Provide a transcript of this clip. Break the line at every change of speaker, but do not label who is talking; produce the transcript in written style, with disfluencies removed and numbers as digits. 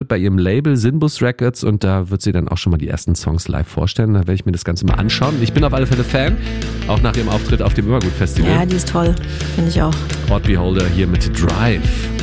bei ihrem Label Sinbus Records und da wird sie dann auch schon mal die ersten Songs live vorstellen. Da werde ich mir das Ganze mal anschauen. Ich bin auf alle Fälle Fan, auch nach ihrem Auftritt auf dem Immergut Festival.
Ja, die ist toll, finde ich auch.
Odd Beholder hier mit Drive.